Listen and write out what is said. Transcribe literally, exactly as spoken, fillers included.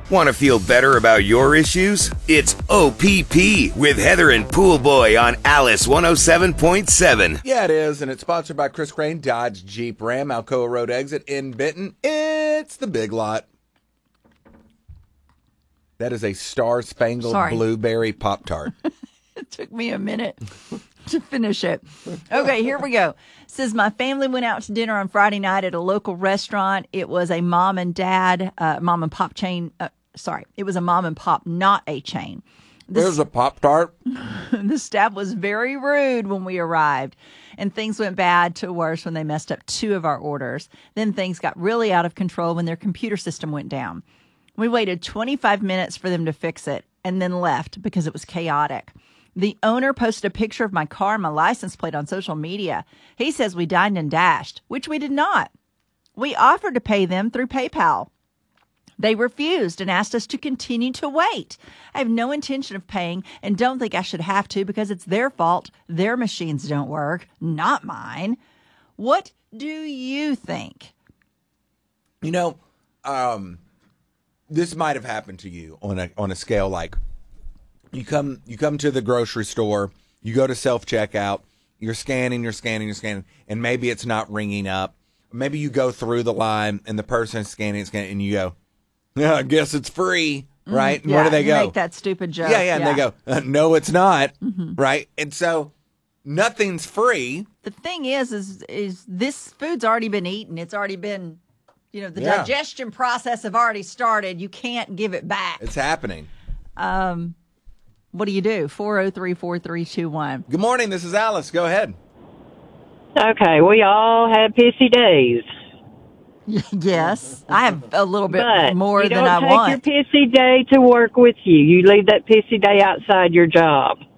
Want to feel better about your issues? It's O P P with Heather and Pool Boy on Alice one oh seven point seven. Yeah, it is, and it's sponsored by Chris Crane, Dodge Jeep Ram, Alcoa Road Exit in Benton. It's the Big Lot. That is a Star-Spangled Sorry. Blueberry Pop-Tart. It took me a minute to finish it. Okay, here we go. It says, my family went out to dinner on Friday night at a local restaurant. It was a mom and dad, uh, mom and pop chain. Uh, sorry, it was a mom and pop, not a chain. The, There's a Pop-Tart. the staff was very rude when we arrived, and things went bad to worse when they messed up two of our orders. Then things got really out of control when their computer system went down. We waited twenty-five minutes for them to fix it and then left because it was chaotic. The owner posted a picture of my car and my license plate on social media. He says we dined and dashed, which we did not. We offered to pay them through PayPal. They refused and asked us to continue to wait. I have no intention of paying and don't think I should have to because it's their fault. Their machines don't work, not mine. What do you think? You know, um, this might have happened to you on a on a scale like you come you come to the grocery store, you go to self-checkout, you're scanning, you're scanning, you're scanning, and maybe it's not ringing up. Maybe you go through the line and the person's scanning, scanning, and you go, yeah, I guess it's free, right? And Yeah, where do they you go? make that stupid joke. Yeah, yeah, and they go, uh, no, it's not, Mm-hmm. right? And so nothing's free. The thing is, is, is this food's already been eaten. It's already been, you know, the Yeah. digestion process have already started. You can't give it back. It's happening. Um, what do you do? four oh three, four three two one. Good morning, this is Alice. Go ahead. Okay, we all have pissy days. Yes, I have a little bit But more you than don't I take want. your pissy day to work with you. You leave that pissy day outside your job.